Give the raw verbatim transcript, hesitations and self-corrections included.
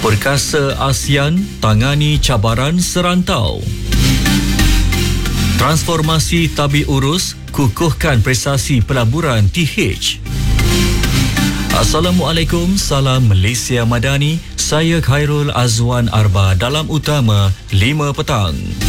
Perkasa ASEAN tangani cabaran serantau. Transformasi tabik urus kukuhkan prestasi pelaburan T H. Assalamualaikum, salam Malaysia Madani. Saya Khairul Azwan Arba dalam Utama lima petang.